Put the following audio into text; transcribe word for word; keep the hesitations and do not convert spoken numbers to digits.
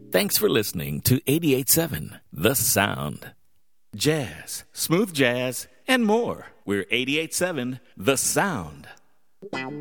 Thanks for listening to eighty-eight point seven The Sound. Jazz, smooth jazz, and more. We're eighty-eight point seven The Sound.